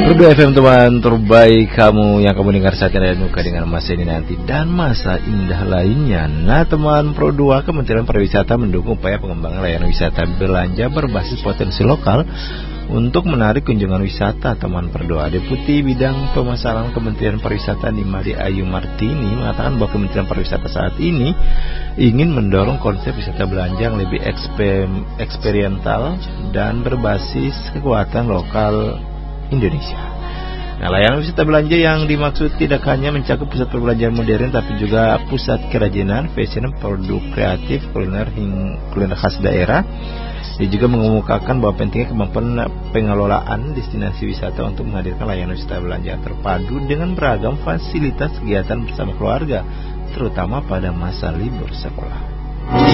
Berdua FM teman terbaik kamu yang kamu dengar saat ini muka dengan masa ini nanti dan masa indah lainnya. Nah teman Pro 2, Kementerian Pariwisata mendukung upaya pengembangan layanan wisata belanja berbasis potensi lokal untuk menarik kunjungan wisata. Teman Pro 2, Deputi Bidang Pemasaran Kementerian Pariwisata Nimade Ayu Martini mengatakan bahwa Kementerian Pariwisata saat ini ingin mendorong konsep wisata belanja yang lebih eksperiental dan berbasis kekuatan lokal Indonesia. Nah, layanan wisata belanja yang dimaksud tidak hanya mencakup pusat perbelanjaan modern, tapi juga pusat kerajinan, fashion, produk kreatif, kuliner khas daerah. Dia juga mengemukakan bahwa pentingnya kemampuan pengelolaan destinasi wisata untuk menghadirkan layanan wisata belanja terpadu dengan beragam fasilitas kegiatan bersama keluarga, terutama pada masa libur sekolah.